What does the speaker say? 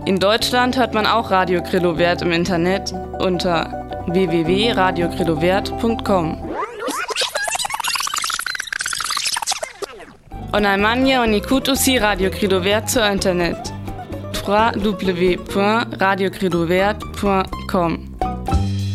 In Deutschland hört man auch Radio Krilovert im Internet unter www.radiokrilovert.com. En Allemagne, on écoute aussi Radio Krilovert sur Internet. www.radiokrilovert.com